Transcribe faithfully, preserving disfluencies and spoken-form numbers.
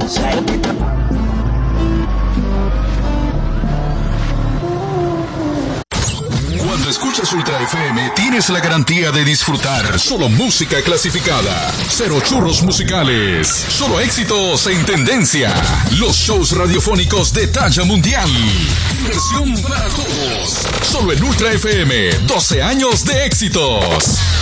Cuando escuchas Ultra F M, tienes la garantía de disfrutar solo música clasificada. Cero churros musicales. Solo éxitos en tendencia. Los shows radiofónicos de talla mundial. Diversión para todos. Solo en Ultra F M. doce años de éxitos.